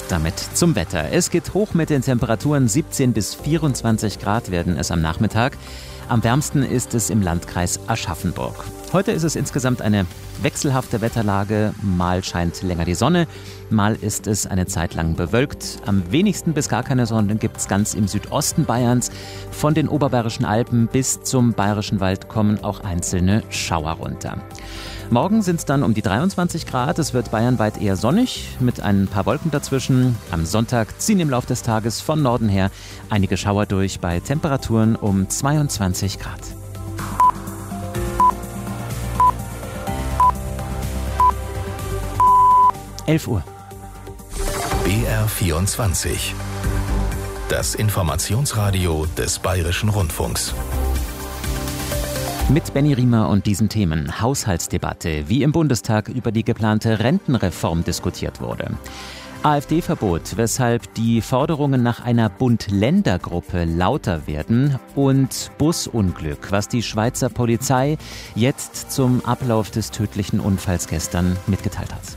Damit zum Wetter. Es geht hoch mit den Temperaturen. 17 bis 24 Grad werden es am Nachmittag. Am wärmsten ist es im Landkreis Aschaffenburg. Heute ist es insgesamt eine wechselhafte Wetterlage. Mal scheint länger die Sonne, mal ist es eine Zeit lang bewölkt. Am wenigsten bis gar keine Sonne gibt es ganz im Südosten Bayerns. Von den Oberbayerischen Alpen bis zum Bayerischen Wald kommen auch einzelne Schauer runter. Morgen sind es dann um die 23 Grad. Es wird bayernweit eher sonnig mit ein paar Wolken dazwischen. Am Sonntag ziehen im Laufe des Tages von Norden her einige Schauer durch bei Temperaturen um 22 Grad. Uhr. BR24. Das Informationsradio des Bayerischen Rundfunks. Mit Benny Riemer und diesen Themen. Haushaltsdebatte, wie im Bundestag über die geplante Rentenreform diskutiert wurde. AfD-Verbot, weshalb die Forderungen nach einer Bund-Länder-Gruppe lauter werden. Und Busunglück, was die Schweizer Polizei jetzt zum Ablauf des tödlichen Unfalls gestern mitgeteilt hat.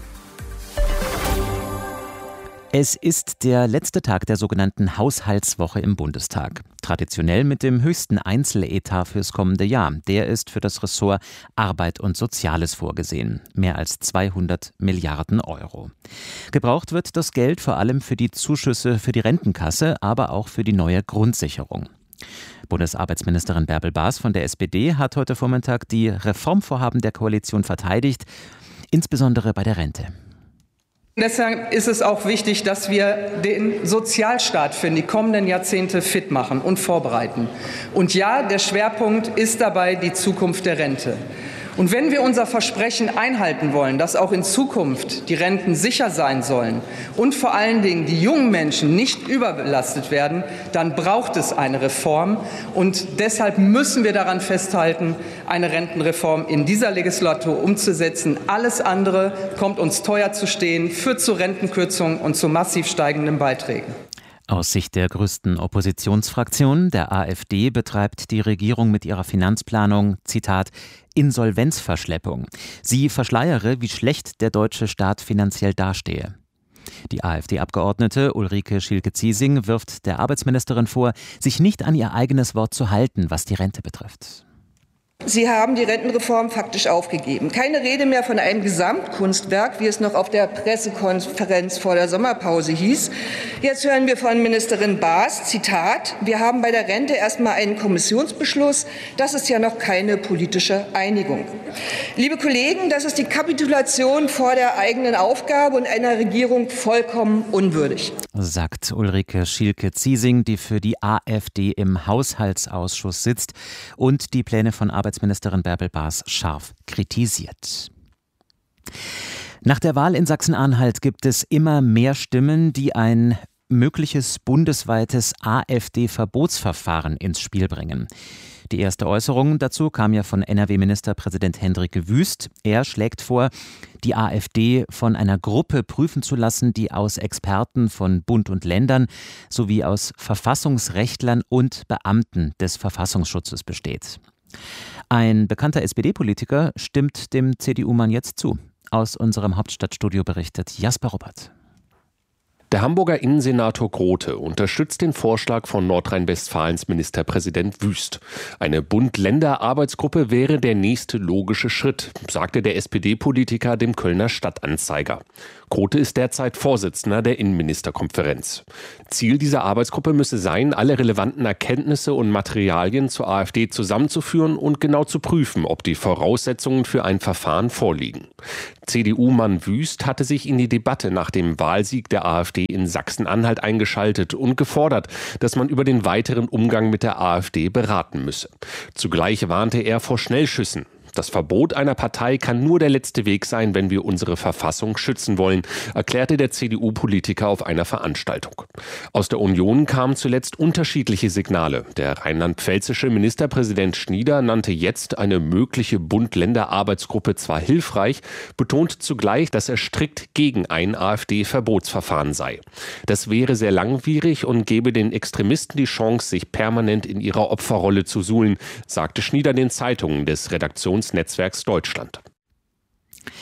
Es ist der letzte Tag der sogenannten Haushaltswoche im Bundestag. Traditionell mit dem höchsten Einzeletat fürs kommende Jahr. Der ist für das Ressort Arbeit und Soziales vorgesehen. Mehr als 200 Milliarden Euro. Gebraucht wird das Geld vor allem für die Zuschüsse für die Rentenkasse, aber auch für die neue Grundsicherung. Bundesarbeitsministerin Bärbel Baas von der SPD hat heute Vormittag die Reformvorhaben der Koalition verteidigt, insbesondere bei der Rente. Deshalb ist es auch wichtig, dass wir den Sozialstaat für die kommenden Jahrzehnte fit machen und vorbereiten. Und ja, der Schwerpunkt ist dabei die Zukunft der Rente. Und wenn wir unser Versprechen einhalten wollen, dass auch in Zukunft die Renten sicher sein sollen und vor allen Dingen die jungen Menschen nicht überbelastet werden, dann braucht es eine Reform. Und deshalb müssen wir daran festhalten, eine Rentenreform in dieser Legislatur umzusetzen. Alles andere kommt uns teuer zu stehen, führt zu Rentenkürzungen und zu massiv steigenden Beiträgen. Aus Sicht der größten Oppositionsfraktion, der AfD, betreibt die Regierung mit ihrer Finanzplanung, Zitat, Insolvenzverschleppung. Sie verschleiere, wie schlecht der deutsche Staat finanziell dastehe. Die AfD-Abgeordnete Ulrike Schielke-Ziesing wirft der Arbeitsministerin vor, sich nicht an ihr eigenes Wort zu halten, was die Rente betrifft. Sie haben die Rentenreform faktisch aufgegeben. Keine Rede mehr von einem Gesamtkunstwerk, wie es noch auf der Pressekonferenz vor der Sommerpause hieß. Jetzt hören wir von Ministerin Baas, Zitat, wir haben bei der Rente erstmal einen Kommissionsbeschluss. Das ist ja noch keine politische Einigung. Liebe Kollegen, das ist die Kapitulation vor der eigenen Aufgabe und einer Regierung vollkommen unwürdig. Sagt Ulrike Schielke-Ziesing, die für die AfD im Haushaltsausschuss sitzt und die Pläne von Arbeitsministerin Bärbel Baas scharf kritisiert. Nach der Wahl in Sachsen-Anhalt gibt es immer mehr Stimmen, die ein mögliches bundesweites AfD-Verbotsverfahren ins Spiel bringen. Die erste Äußerung dazu kam ja von NRW-Ministerpräsident Hendrik Wüst. Er schlägt vor, die AfD von einer Gruppe prüfen zu lassen, die aus Experten von Bund und Ländern sowie aus Verfassungsrechtlern und Beamten des Verfassungsschutzes besteht. Ein bekannter SPD-Politiker stimmt dem CDU-Mann jetzt zu. Aus unserem Hauptstadtstudio berichtet Jasper Ruppert. Der Hamburger Innensenator Grote unterstützt den Vorschlag von Nordrhein-Westfalens Ministerpräsident Wüst. Eine Bund-Länder-Arbeitsgruppe wäre der nächste logische Schritt, sagte der SPD-Politiker dem Kölner Stadtanzeiger. Grote ist derzeit Vorsitzender der Innenministerkonferenz. Ziel dieser Arbeitsgruppe müsse sein, alle relevanten Erkenntnisse und Materialien zur AfD zusammenzuführen und genau zu prüfen, ob die Voraussetzungen für ein Verfahren vorliegen. CDU-Mann Wüst hatte sich in die Debatte nach dem Wahlsieg der AfD in Sachsen-Anhalt eingeschaltet und gefordert, dass man über den weiteren Umgang mit der AfD beraten müsse. Zugleich warnte er vor Schnellschüssen. Das Verbot einer Partei kann nur der letzte Weg sein, wenn wir unsere Verfassung schützen wollen, erklärte der CDU-Politiker auf einer Veranstaltung. Aus der Union kamen zuletzt unterschiedliche Signale. Der rheinland-pfälzische Ministerpräsident Schnieder nannte jetzt eine mögliche Bund-Länder-Arbeitsgruppe zwar hilfreich, betont zugleich, dass er strikt gegen ein AfD-Verbotsverfahren sei. Das wäre sehr langwierig und gebe den Extremisten die Chance, sich permanent in ihrer Opferrolle zu suhlen, sagte Schnieder den Zeitungen des Redaktionsnetzwerks Deutschland.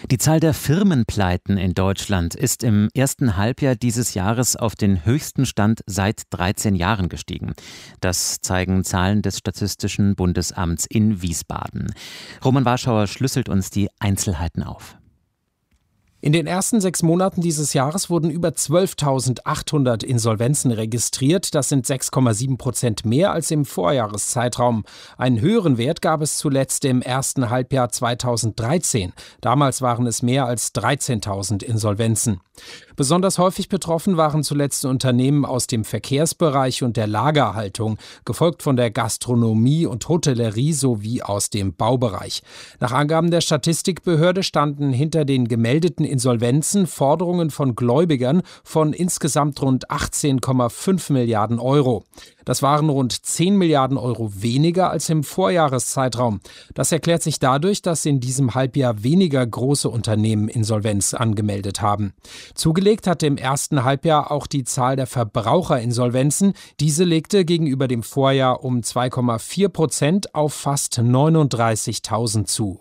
Die Zahl der Firmenpleiten in Deutschland ist im ersten Halbjahr dieses Jahres auf den höchsten Stand seit 13 Jahren gestiegen. Das zeigen Zahlen des Statistischen Bundesamts in Wiesbaden. Roman Warschauer schlüsselt uns die Einzelheiten auf. In den ersten 6 Monaten dieses Jahres wurden über 12.800 Insolvenzen registriert. Das sind 6,7% mehr als im Vorjahreszeitraum. Einen höheren Wert gab es zuletzt im ersten Halbjahr 2013. Damals waren es mehr als 13.000 Insolvenzen. Besonders häufig betroffen waren zuletzt Unternehmen aus dem Verkehrsbereich und der Lagerhaltung, gefolgt von der Gastronomie und Hotellerie sowie aus dem Baubereich. Nach Angaben der Statistikbehörde standen hinter den gemeldeten Insolvenzen Forderungen von Gläubigern von insgesamt rund 18,5 Milliarden Euro. Das waren rund 10 Milliarden Euro weniger als im Vorjahreszeitraum. Das erklärt sich dadurch, dass in diesem Halbjahr weniger große Unternehmen Insolvenz angemeldet haben. Zugelegt hatte im ersten Halbjahr auch die Zahl der Verbraucherinsolvenzen. Diese legte gegenüber dem Vorjahr um 2,4% auf fast 39.000 zu.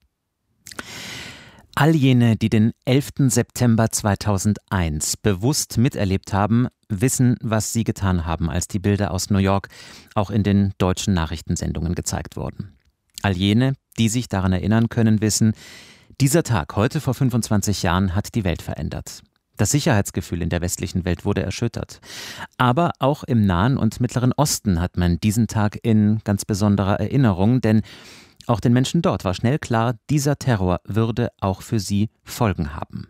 All jene, die den 11. September 2001 bewusst miterlebt haben, wissen, was sie getan haben, als die Bilder aus New York auch in den deutschen Nachrichtensendungen gezeigt wurden. All jene, die sich daran erinnern können, wissen, dieser Tag heute vor 25 Jahren hat die Welt verändert. Das Sicherheitsgefühl in der westlichen Welt wurde erschüttert. Aber auch im Nahen und Mittleren Osten hat man diesen Tag in ganz besonderer Erinnerung, denn auch den Menschen dort war schnell klar, dieser Terror würde auch für sie Folgen haben.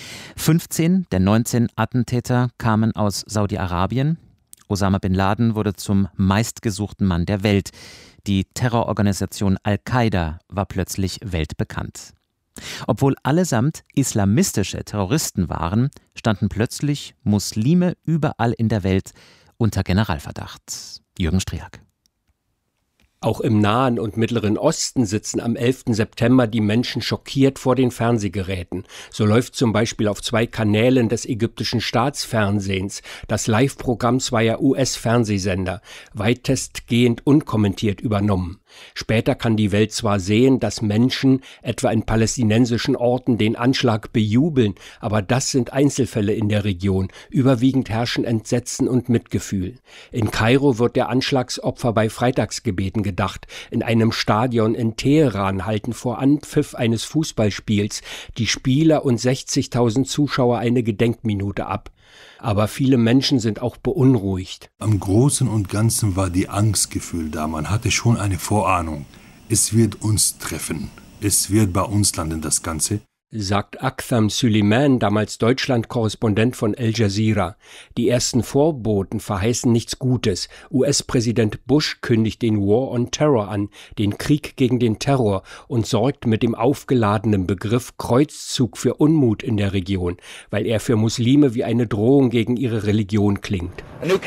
15 der 19 Attentäter kamen aus Saudi-Arabien. Osama bin Laden wurde zum meistgesuchten Mann der Welt. Die Terrororganisation Al-Qaida war plötzlich weltbekannt. Obwohl allesamt islamistische Terroristen waren, standen plötzlich Muslime überall in der Welt unter Generalverdacht. Jürgen Striak. Auch im Nahen und Mittleren Osten sitzen am 11. September die Menschen schockiert vor den Fernsehgeräten. So läuft zum Beispiel auf 2 Kanälen des ägyptischen Staatsfernsehens das Live-Programm zweier US-Fernsehsender, weitestgehend unkommentiert übernommen. Später kann die Welt zwar sehen, dass Menschen, etwa in palästinensischen Orten, den Anschlag bejubeln, aber das sind Einzelfälle in der Region. Überwiegend herrschen Entsetzen und Mitgefühl. In Kairo wird der Anschlagsopfer bei Freitagsgebeten gedacht. In einem Stadion in Teheran halten vor Anpfiff eines Fußballspiels die Spieler und 60.000 Zuschauer eine Gedenkminute ab. Aber viele Menschen sind auch beunruhigt. Am Großen und Ganzen war die Angstgefühl da. Man hatte schon eine Vorahnung. Es wird uns treffen. Es wird bei uns landen, das Ganze. Sagt Aktham Süleyman, damals Deutschland-Korrespondent von Al Jazeera. Die ersten Vorboten verheißen nichts Gutes. US-Präsident Bush kündigt den War on Terror an, den Krieg gegen den Terror, und sorgt mit dem aufgeladenen Begriff Kreuzzug für Unmut in der Region, weil er für Muslime wie eine Drohung gegen ihre Religion klingt.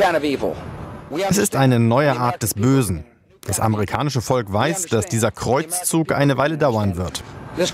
Es ist eine neue Art des Bösen. Das amerikanische Volk weiß, dass dieser Kreuzzug eine Weile dauern wird.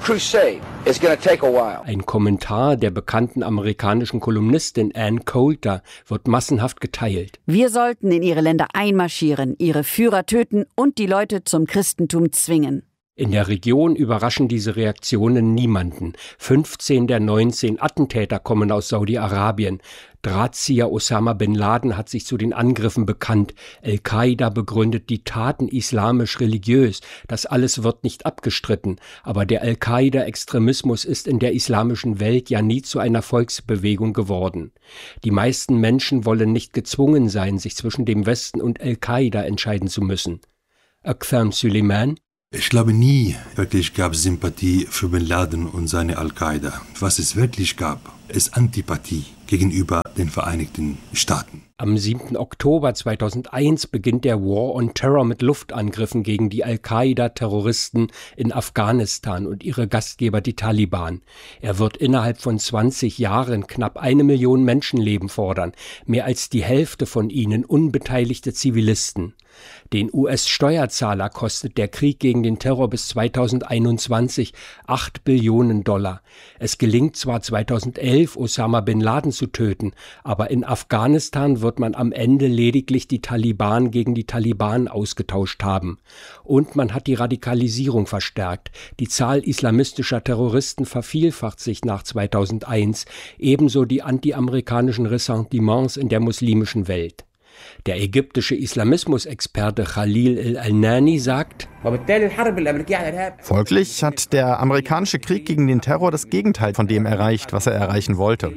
Ein Kommentar der bekannten amerikanischen Kolumnistin Ann Coulter wird massenhaft geteilt. Wir sollten in ihre Länder einmarschieren, ihre Führer töten und die Leute zum Christentum zwingen. In der Region überraschen diese Reaktionen niemanden. 15 der 19 Attentäter kommen aus Saudi-Arabien. Drahtzieher Osama bin Laden hat sich zu den Angriffen bekannt. Al-Qaida begründet die Taten islamisch-religiös. Das alles wird nicht abgestritten. Aber der Al-Qaida-Extremismus ist in der islamischen Welt ja nie zu einer Volksbewegung geworden. Die meisten Menschen wollen nicht gezwungen sein, sich zwischen dem Westen und Al-Qaida entscheiden zu müssen. Aktham Süleyman: Ich glaube, nie wirklich gab es Sympathie für Bin Laden und seine Al-Qaida. Was es wirklich gab, ist Antipathie gegenüber den Vereinigten Staaten. Am 7. Oktober 2001 beginnt der War on Terror mit Luftangriffen gegen die Al-Qaida-Terroristen in Afghanistan und ihre Gastgeber, die Taliban. Er wird innerhalb von 20 Jahren knapp 1 Million Menschenleben fordern, mehr als die Hälfte von ihnen unbeteiligte Zivilisten. Den US-Steuerzahler kostet der Krieg gegen den Terror bis 2021 $8 Billionen. Es gelingt zwar 2011, Osama bin Laden zu töten, aber in Afghanistan wird man am Ende lediglich die Taliban gegen die Taliban ausgetauscht haben. Und man hat die Radikalisierung verstärkt. Die Zahl islamistischer Terroristen vervielfacht sich nach 2001, ebenso die anti-amerikanischen Ressentiments in der muslimischen Welt. Der ägyptische Islamismusexperte Khalil el-Alnani sagt: Folglich hat der amerikanische Krieg gegen den Terror das Gegenteil von dem erreicht, was er erreichen wollte.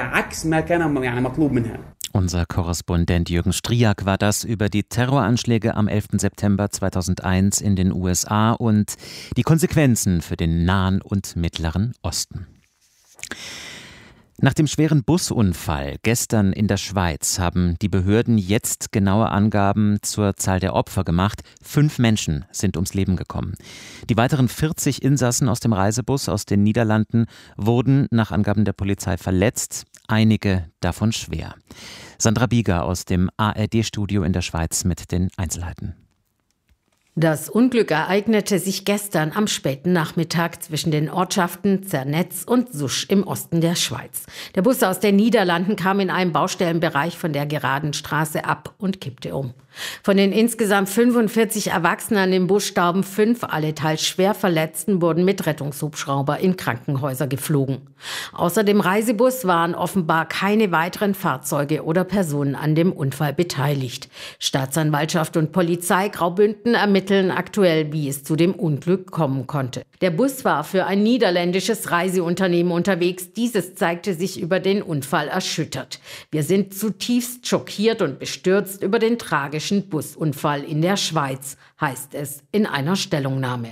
Unser Korrespondent Jürgen Striak war das über die Terroranschläge am 11. September 2001 in den USA und die Konsequenzen für den Nahen und Mittleren Osten. Nach dem schweren Busunfall gestern in der Schweiz haben die Behörden jetzt genaue Angaben zur Zahl der Opfer gemacht. 5 Menschen sind ums Leben gekommen. Die weiteren 40 Insassen aus dem Reisebus aus den Niederlanden wurden nach Angaben der Polizei verletzt, einige davon schwer. Sandra Bieger aus dem ARD-Studio in der Schweiz mit den Einzelheiten. Das Unglück ereignete sich gestern am späten Nachmittag zwischen den Ortschaften Zernetz und Susch im Osten der Schweiz. Der Bus aus den Niederlanden kam in einem Baustellenbereich von der geraden Straße ab und kippte um. Von den insgesamt 45 Erwachsenen an dem Bus starben 5, alle teils schwer Verletzten wurden mit Rettungshubschrauber in Krankenhäuser geflogen. Außer dem Reisebus waren offenbar keine weiteren Fahrzeuge oder Personen an dem Unfall beteiligt. Staatsanwaltschaft und Polizei Graubünden ermitteln aktuell, wie es zu dem Unglück kommen konnte. Der Bus war für ein niederländisches Reiseunternehmen unterwegs. Dieses zeigte sich über den Unfall erschüttert. Wir sind zutiefst schockiert und bestürzt über den tragischen Busunfall in der Schweiz, heißt es in einer Stellungnahme.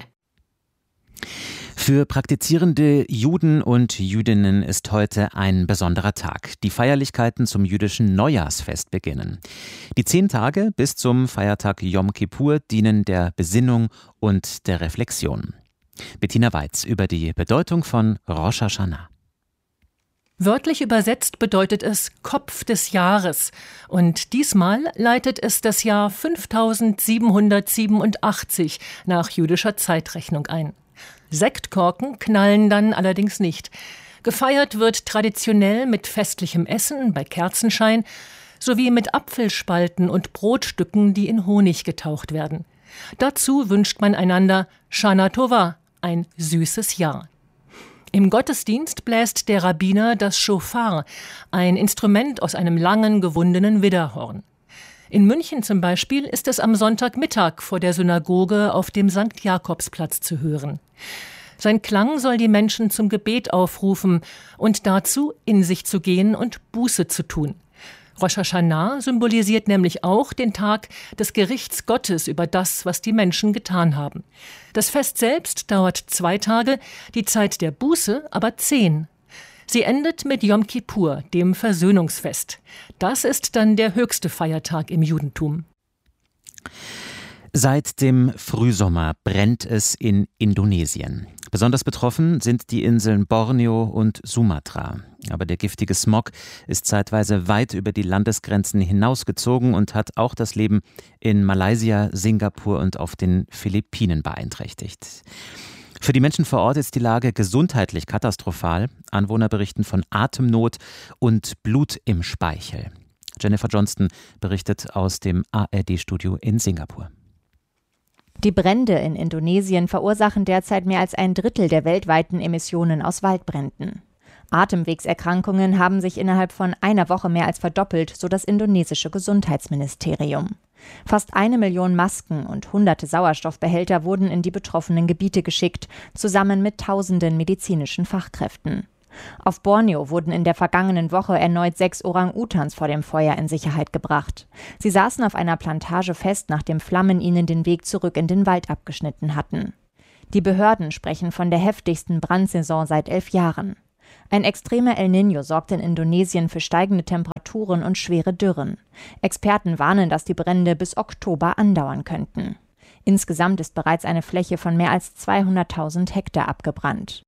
Für praktizierende Juden und Jüdinnen ist heute ein besonderer Tag. Die Feierlichkeiten zum jüdischen Neujahrsfest beginnen. Die 10 Tage bis zum Feiertag Yom Kippur dienen der Besinnung und der Reflexion. Bettina Weiz über die Bedeutung von Rosh Hashanah. Wörtlich übersetzt bedeutet es Kopf des Jahres und diesmal leitet es das Jahr 5787 nach jüdischer Zeitrechnung ein. Sektkorken knallen dann allerdings nicht. Gefeiert wird traditionell mit festlichem Essen bei Kerzenschein sowie mit Apfelspalten und Brotstücken, die in Honig getaucht werden. Dazu wünscht man einander Shana Tova, ein süßes Jahr. Im Gottesdienst bläst der Rabbiner das Schofar, ein Instrument aus einem langen, gewundenen Widderhorn. In München zum Beispiel ist es am Sonntagmittag vor der Synagoge auf dem St. Jakobsplatz zu hören. Sein Klang soll die Menschen zum Gebet aufrufen und dazu, in sich zu gehen und Buße zu tun. Rosh Hashanah symbolisiert nämlich auch den Tag des Gerichts Gottes über das, was die Menschen getan haben. Das Fest selbst dauert 2 Tage, die Zeit der Buße aber 10. Sie endet mit Yom Kippur, dem Versöhnungsfest. Das ist dann der höchste Feiertag im Judentum. Seit dem Frühsommer brennt es in Indonesien. Besonders betroffen sind die Inseln Borneo und Sumatra. Aber der giftige Smog ist zeitweise weit über die Landesgrenzen hinausgezogen und hat auch das Leben in Malaysia, Singapur und auf den Philippinen beeinträchtigt. Für die Menschen vor Ort ist die Lage gesundheitlich katastrophal. Anwohner berichten von Atemnot und Blut im Speichel. Jennifer Johnston berichtet aus dem ARD-Studio in Singapur. Die Brände in Indonesien verursachen derzeit mehr als 1/3 der weltweiten Emissionen aus Waldbränden. Atemwegserkrankungen haben sich innerhalb von einer Woche mehr als verdoppelt, so das indonesische Gesundheitsministerium. Fast 1 Million Masken und hunderte Sauerstoffbehälter wurden in die betroffenen Gebiete geschickt, zusammen mit tausenden medizinischen Fachkräften. Auf Borneo wurden in der vergangenen Woche erneut 6 Orang-Utans vor dem Feuer in Sicherheit gebracht. Sie saßen auf einer Plantage fest, nachdem Flammen ihnen den Weg zurück in den Wald abgeschnitten hatten. Die Behörden sprechen von der heftigsten Brandsaison seit 11 Jahren. Ein extremer El Niño sorgt in Indonesien für steigende Temperaturen und schwere Dürren. Experten warnen, dass die Brände bis Oktober andauern könnten. Insgesamt ist bereits eine Fläche von mehr als 200.000 Hektar abgebrannt.